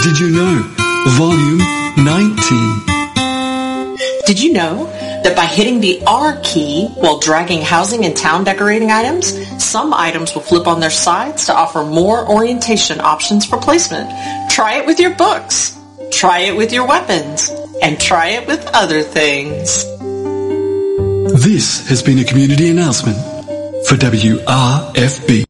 Did you know? Volume 19. Did you know that by hitting the R key while dragging housing and town decorating items, some items will flip on their sides to offer more orientation options for placement? Try it with your books. Try it with your weapons. And try it with other things. This has been a community announcement for WRFB.